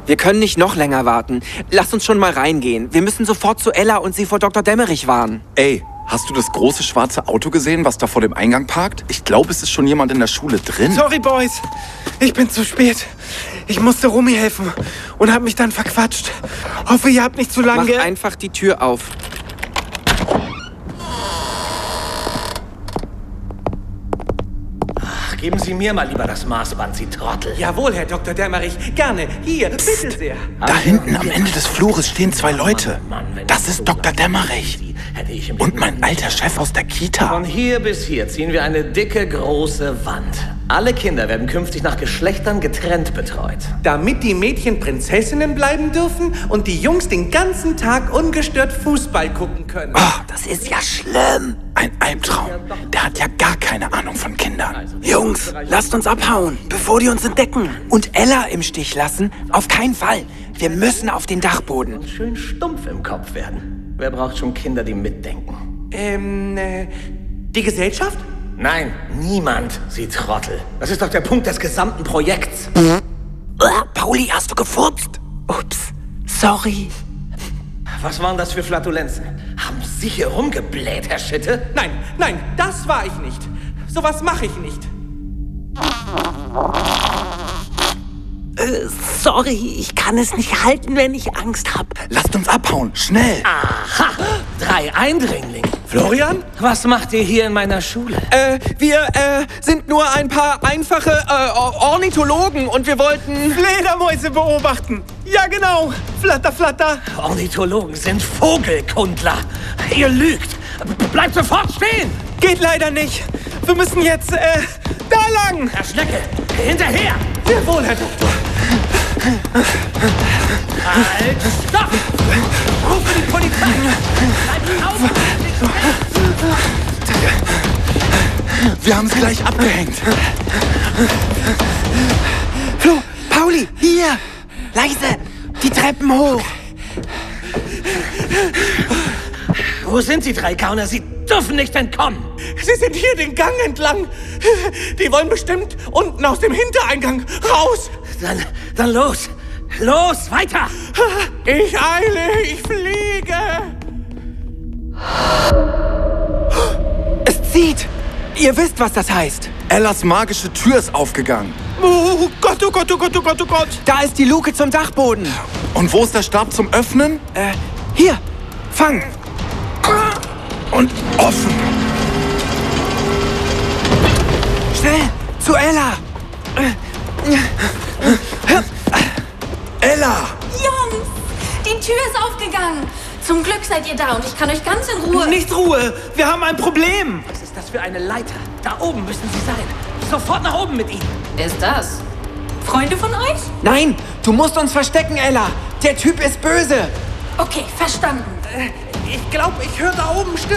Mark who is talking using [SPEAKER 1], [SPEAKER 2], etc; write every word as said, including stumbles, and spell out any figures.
[SPEAKER 1] Wir können nicht noch länger warten. Lass uns schon mal reingehen. Wir müssen sofort zu Ella und sie vor Doktor Dämmerich warnen.
[SPEAKER 2] Ey, hast du das große schwarze Auto gesehen, was da vor dem Eingang parkt? Ich glaube, es ist schon jemand in der Schule drin.
[SPEAKER 3] Sorry, Boys. Ich bin zu spät. Ich musste Romy helfen und hab mich dann verquatscht. Hoffe, ihr habt nicht zu lange...
[SPEAKER 1] Mach einfach die Tür auf.
[SPEAKER 4] Geben Sie mir mal lieber das Maßband, Sie Trottel.
[SPEAKER 3] Jawohl, Herr Doktor Dämmerich. Gerne. Hier, bitte sehr.
[SPEAKER 2] Da hinten am Ende des Flures stehen zwei Leute. Das ist Doktor Dämmerich. Und mein alter Chef aus der Kita.
[SPEAKER 4] Von hier bis hier ziehen wir eine dicke, große Wand. Alle Kinder werden künftig nach Geschlechtern getrennt betreut.
[SPEAKER 3] Damit die Mädchen Prinzessinnen bleiben dürfen und die Jungs den ganzen Tag ungestört Fußball gucken können.
[SPEAKER 2] Oh, das ist ja schlimm. Ein Albtraum. Der hat ja gar keine Ahnung von Kindern.
[SPEAKER 1] Jungs, lasst uns abhauen, bevor die uns entdecken. Und Ella im Stich lassen? Auf keinen Fall. Wir müssen auf den Dachboden.
[SPEAKER 4] Und schön stumpf im Kopf werden. Wer braucht schon Kinder, die mitdenken?
[SPEAKER 3] Ähm, äh, die Gesellschaft?
[SPEAKER 4] Nein, niemand, Sie Trottel. Das ist doch der Punkt des gesamten Projekts.
[SPEAKER 1] Uh, Pauli, hast du gefurzt? Ups, sorry.
[SPEAKER 4] Was waren das für Flatulenzen? Haben Sie hier rumgebläht, Herr Schitte?
[SPEAKER 3] Nein, nein, das war ich nicht. Sowas mache ich nicht.
[SPEAKER 1] Äh, sorry, ich kann es nicht halten, wenn ich Angst hab.
[SPEAKER 2] Lasst uns abhauen, schnell.
[SPEAKER 4] Aha, drei Eindringlinge.
[SPEAKER 3] Florian?
[SPEAKER 4] Was macht ihr hier in meiner Schule?
[SPEAKER 1] Äh, wir, äh, sind nur ein paar einfache, äh, Ornithologen und wir wollten...
[SPEAKER 3] Fledermäuse beobachten. Ja, genau. Flatter, flatter.
[SPEAKER 4] Ornithologen sind Vogelkundler. Ihr lügt. Bleibt sofort stehen.
[SPEAKER 3] Geht leider nicht. Wir müssen jetzt, äh, da lang.
[SPEAKER 4] Herr Schnecke, hinterher.
[SPEAKER 3] Jawohl, Herr Doktor.
[SPEAKER 4] Halt, stopp! Rufe die Polizei! Bleibt auf!
[SPEAKER 2] Wir haben sie gleich abgehängt.
[SPEAKER 1] Flo, Pauli, hier! Leise! Die Treppen hoch!
[SPEAKER 4] Wo sind Sie drei Gauner? Sie dürfen nicht entkommen!
[SPEAKER 3] Sie sind hier den Gang entlang. Die wollen bestimmt unten aus dem Hintereingang raus.
[SPEAKER 4] Dann, dann los! Los, weiter!
[SPEAKER 3] Ich eile, ich fliege.
[SPEAKER 1] Es zieht! Ihr wisst, was das heißt.
[SPEAKER 2] Ellas magische Tür ist aufgegangen.
[SPEAKER 3] Oh Gott, oh Gott, oh Gott, oh Gott, oh Gott.
[SPEAKER 1] Da ist die Luke zum Dachboden.
[SPEAKER 2] Und wo ist der Stab zum Öffnen?
[SPEAKER 1] Äh, hier! Fang!
[SPEAKER 2] Und offen.
[SPEAKER 1] Schnell! Zu Ella!
[SPEAKER 2] Ella!
[SPEAKER 5] Jungs, die Tür ist aufgegangen. Zum Glück seid ihr da und ich kann euch ganz in Ruhe...
[SPEAKER 3] Nicht Ruhe, wir haben ein Problem.
[SPEAKER 4] Was ist das für eine Leiter? Da oben müssen Sie sein. Sofort nach oben mit Ihnen.
[SPEAKER 5] Wer ist das? Freunde von euch?
[SPEAKER 1] Nein! Du musst uns verstecken, Ella! Der Typ ist böse!
[SPEAKER 5] Okay, verstanden.
[SPEAKER 3] Ich glaube, ich höre da oben Stimmen.